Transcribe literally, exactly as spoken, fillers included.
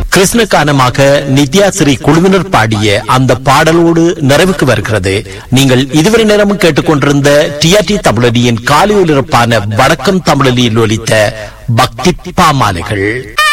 கிருஷ்ணகானமாக நித்யாஸ்ரீ குழுவினர் பாடிய அந்த பாடலோடு நிறைவுக்கு வருகிறது. நீங்கள் இதுவரை நேரமும் கேட்டுக்கொண்டிருந்த டிஆர்டி தமிழொலியின் காலை ஒலிபரப்பான வணக்கம் தமிழொலியில் ஒலித்த பக்தி பாமாலைகள்.